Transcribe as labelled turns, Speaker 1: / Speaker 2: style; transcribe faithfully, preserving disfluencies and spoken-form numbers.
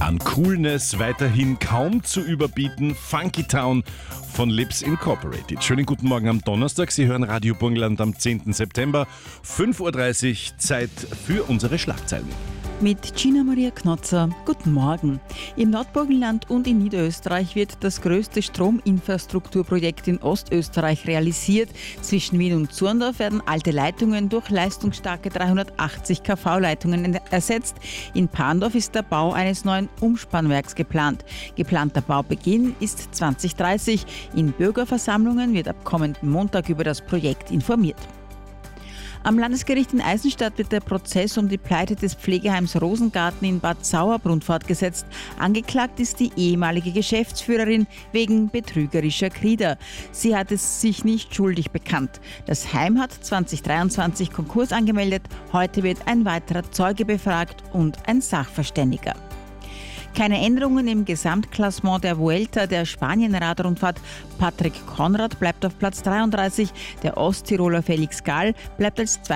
Speaker 1: An Coolness weiterhin kaum zu überbieten. Funky Town von Lips Incorporated. Schönen guten Morgen am Donnerstag. Sie hören Radio Burgenland am zehnten September. fünf Uhr dreißig, Zeit für unsere Schlagzeilen.
Speaker 2: Mit Gina Maria Knotzer. Guten Morgen. Im Nordburgenland und in Niederösterreich wird das größte Strominfrastrukturprojekt in Ostösterreich realisiert. Zwischen Wien und Zurndorf werden alte Leitungen durch leistungsstarke dreihundertachtzig KV-Leitungen ersetzt. In Parndorf ist der Bau eines neuen Umspannwerks geplant. Geplanter Baubeginn ist zwanzig dreißig. In Bürgerversammlungen wird ab kommenden Montag über das Projekt informiert. Am Landesgericht in Eisenstadt wird der Prozess um die Pleite des Pflegeheims Rosengarten in Bad Sauerbrunn fortgesetzt. Angeklagt ist die ehemalige Geschäftsführerin wegen betrügerischer Krieder. Sie hat es sich nicht schuldig bekannt. Das Heim hat zwanzig dreiundzwanzig Konkurs angemeldet. Heute wird ein weiterer Zeuge befragt und ein Sachverständiger. Keine Änderungen im Gesamtklassement der Vuelta der Spanien-Radrundfahrt. Patrick Konrad bleibt auf Platz dreiunddreißig. Der Osttiroler Felix Gall bleibt als